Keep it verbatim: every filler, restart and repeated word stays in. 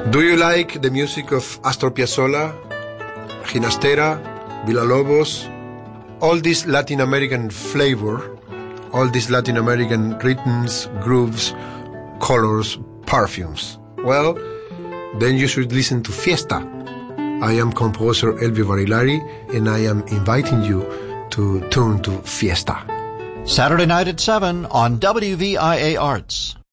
Do you like the music of Astor Piazzolla, Ginastera, Villalobos, all this Latin American flavor, all these Latin American rhythms, grooves, colors, perfumes? Well, then you should listen to Fiesta. I am composer Elvio Barilari, and I am inviting you to tune to Fiesta. Saturday night at seven on W V I A Arts.